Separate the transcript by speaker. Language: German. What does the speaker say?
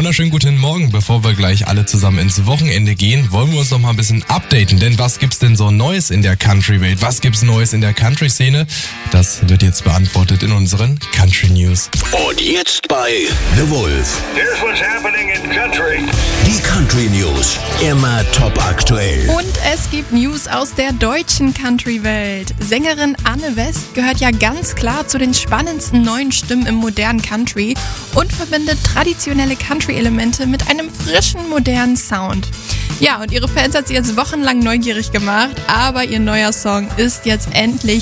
Speaker 1: wunderschönen guten Morgen. Bevor wir gleich alle zusammen ins Wochenende gehen, wollen wir uns noch mal ein bisschen updaten. Denn was gibt's denn so Neues in der Country-Welt? Was gibt's Neues in der Country-Szene? Das wird jetzt beantwortet in unseren Country News.
Speaker 2: Und jetzt bei The Wolf.
Speaker 3: Here's what's happening in country.
Speaker 2: Die Country News. Immer top aktuell.
Speaker 4: Und es gibt News aus der deutschen Country-Welt. Sängerin Anne West gehört ja ganz klar zu den spannendsten neuen Stimmen im modernen Country und verbindet traditionelle Country-Elemente mit einem frischen, modernen Sound. Ja, und ihre Fans hat sie jetzt wochenlang neugierig gemacht, aber ihr neuer Song ist jetzt endlich